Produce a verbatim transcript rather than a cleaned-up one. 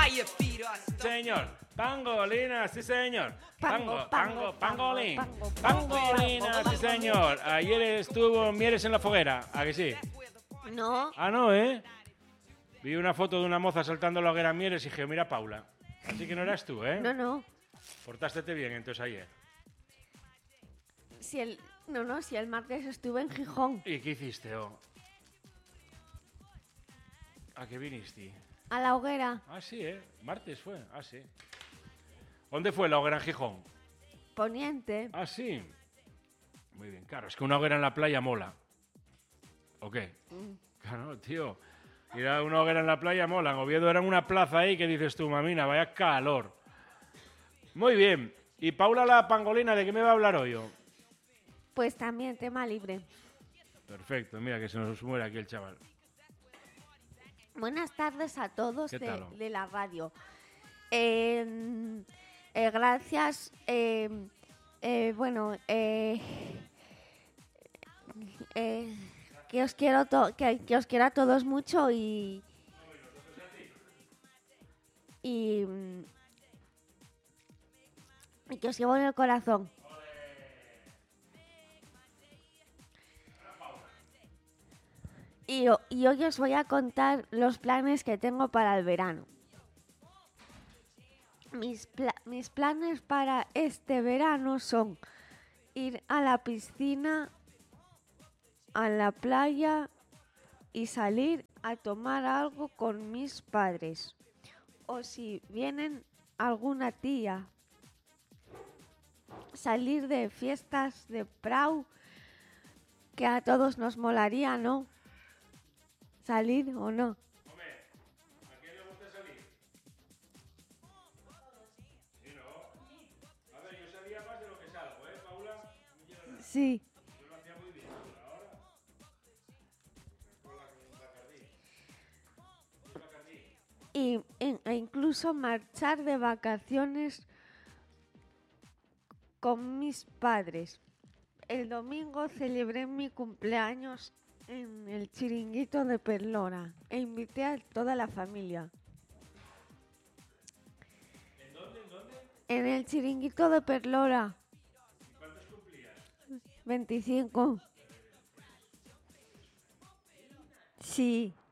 Señor, pangolina, sí señor. Pango, pango, pangolín. pango, Pangolina, sí señor. Ayer estuvo Mieres en la foguera, ¿a que sí? No, Ah, no, ¿eh? Vi una foto de una moza saltando la hoguera Mieres y dije, mira, Paula. Así que no eras tú, ¿eh? no, no. Portástete bien entonces ayer. Si el, no, no, si el martes estuve en Gijón. ¿Y qué hiciste, oh? ¿A qué viniste? A la hoguera. Ah, sí, ¿eh? Martes fue, ah, sí. ¿Dónde fue la hoguera en Gijón? Poniente. Ah, sí. Muy bien, claro, es que una hoguera en la playa mola. ¿O qué? Claro, tío. Ir a una hoguera en la playa mola. En Oviedo era una plaza ahí que dices tú, mamina, vaya calor. Muy bien. Y Paula la pangolina, ¿de qué me va a hablar hoy? Oh? Pues también tema libre. Perfecto, mira que se nos muere aquí el chaval. Buenas tardes a todos ¿Qué de, tal? de la radio. Eh, eh, gracias. eh, eh, bueno, eh, eh, que os quiero to- que, que os quiero a todos mucho y y, mm, y que os llevo en el corazón. Y, ho- y hoy os voy a contar los planes que tengo para el verano. Mis, pla- mis planes para este verano son ir a la piscina, a la playa y salir a tomar algo con mis padres. O si vienen alguna tía, salir de fiestas de Prau, que a todos nos molaría, ¿no? ¿Salir o no? Hombre, ¿a quién le gusta salir? Sí, no. A ver, yo salía más de lo que salgo, ¿eh, Paula? Sí. Yo lo hacía muy bien, pero ahora... Con la con Bacardí. ¿Qué Bacardí? Y, e e incluso marchar de vacaciones con mis padres. El domingo celebré mi cumpleaños en el chiringuito de Perlora e invité a toda la familia. ¿En dónde, en dónde? En el chiringuito de Perlora. ¿Y cuántos cumplías? veinticinco. Sí.